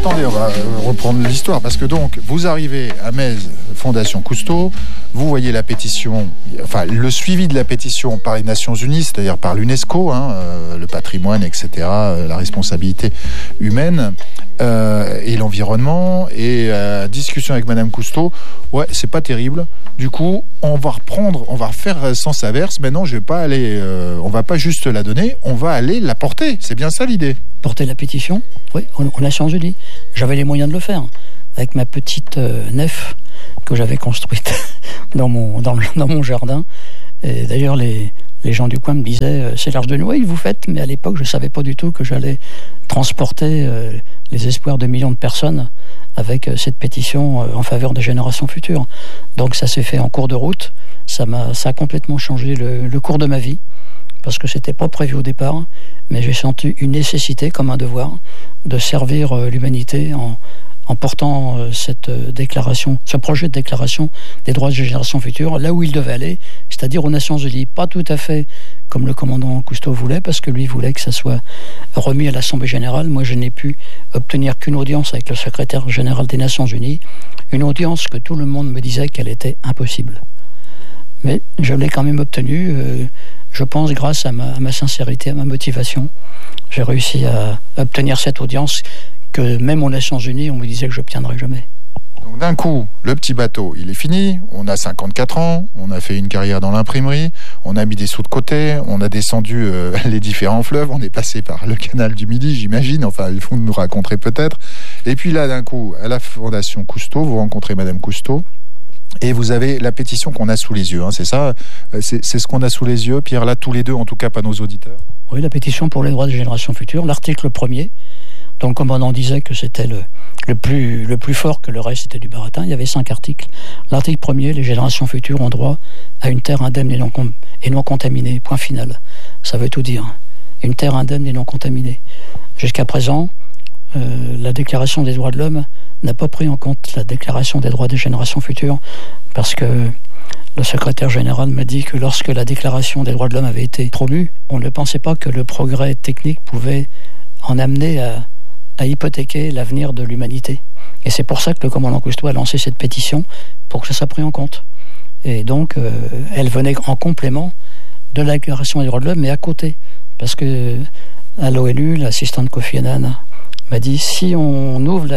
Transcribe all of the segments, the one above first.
attendez, on va reprendre l'histoire, parce que donc, vous arrivez à Metz, Fondation Cousteau, vous voyez la pétition, enfin, le suivi de la pétition par les Nations Unies, c'est-à-dire par l'UNESCO, le patrimoine, etc., la responsabilité humaine, et l'environnement, et discussion avec Madame Cousteau, ouais, c'est pas terrible. Du coup, on va refaire sens inverse. Maintenant, je vais pas aller, on va pas juste la donner, on va aller la porter. C'est bien ça l'idée. Porter la pétition, oui, aux Nations Unies. J'avais les moyens de le faire avec ma petite nef que j'avais construite dans mon jardin. Et d'ailleurs, les gens du coin me disaient c'est l'Arche de Noé, vous faites, mais à l'époque, je savais pas du tout que j'allais transporter les espoirs de millions de personnes avec cette pétition en faveur des générations futures. Donc ça s'est fait en cours de route. Ça a complètement changé le cours de ma vie, parce que c'était pas prévu au départ, mais j'ai senti une nécessité, comme un devoir, de servir l'humanité en portant cette déclaration, ce projet de déclaration des droits des générations futures, là où il devait aller, c'est-à-dire aux Nations Unies. Pas tout à fait comme le commandant Cousteau voulait, parce que lui voulait que ça soit remis à l'Assemblée Générale. Moi, je n'ai pu obtenir qu'une audience avec le secrétaire général des Nations Unies, une audience que tout le monde me disait qu'elle était impossible. Mais je l'ai quand même obtenue, je pense, grâce à ma sincérité, à ma motivation. J'ai réussi à obtenir cette audience que même aux Nations Unies, on me disait que je n'obtiendrais jamais. Donc d'un coup, le petit bateau, il est fini, on a 54 ans, on a fait une carrière dans l'imprimerie, on a mis des sous de côté, on a descendu les différents fleuves, on est passé par le canal du Midi, j'imagine, enfin, il faut nous raconter peut-être. Et puis là, d'un coup, à la Fondation Cousteau, vous rencontrez Madame Cousteau, et vous avez la pétition qu'on a sous les yeux, hein, c'est ça? C'est ce qu'on a sous les yeux, Pierre, là, tous les deux, en tout cas pas nos auditeurs. Oui, la pétition pour les droits des générations futures, l'article 1er. Donc, comme on en disait que c'était le plus fort, que le reste c'était du baratin, il y avait 5 articles. L'article 1er, les générations futures ont droit à une terre indemne et non contaminée. Point final. Ça veut tout dire. Une terre indemne et non contaminée. Jusqu'à présent, la Déclaration des droits de l'homme n'a pas pris en compte la Déclaration des droits des générations futures, parce que le secrétaire général m'a dit que lorsque la Déclaration des droits de l'homme avait été promue, on ne pensait pas que le progrès technique pouvait en amener à hypothéquer l'avenir de l'humanité. Et c'est pour ça que le commandant Cousteau a lancé cette pétition, pour que ça soit pris en compte. Et donc, elle venait en complément de la Déclaration des droits de l'homme, mais à côté. Parce que à l'ONU, l'assistante Kofi Annan m'a dit, si on ouvre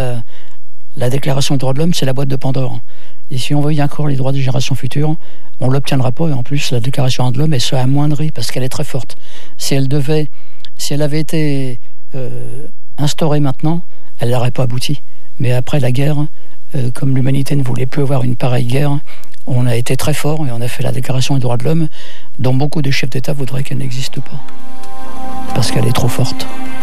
la Déclaration des droits de l'homme, c'est la boîte de Pandore. Et si on veut y inclure les droits des générations futures, on ne l'obtiendra pas. Et en plus, la Déclaration des droits de l'homme, elle se amoindrit, parce qu'elle est très forte. Si elle avait été instaurée maintenant, elle n'aurait pas abouti. Mais après la guerre, comme l'humanité ne voulait plus avoir une pareille guerre, on a été très fort et on a fait la Déclaration des droits de l'homme, dont beaucoup de chefs d'État voudraient qu'elle n'existe pas, parce qu'elle est trop forte.